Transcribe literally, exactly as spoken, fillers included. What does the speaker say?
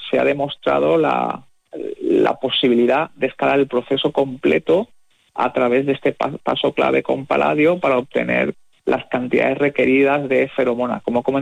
se ha demostrado la, la posibilidad de escalar el proceso completo a través de este paso clave con paladio para obtener las cantidades requeridas de feromonas. Como